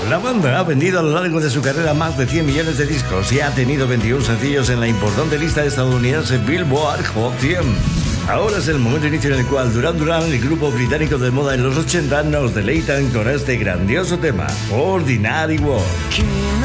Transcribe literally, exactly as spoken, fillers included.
La banda ha vendido a lo largo de su carrera más de cien millones de discos y ha tenido veintiún sencillos en la importante lista estadounidense Billboard Hot cien. Ahora es el momento inicio en el cual Duran Duran, el grupo británico de moda en los ochenta, nos deleitan con este grandioso tema, Ordinary World.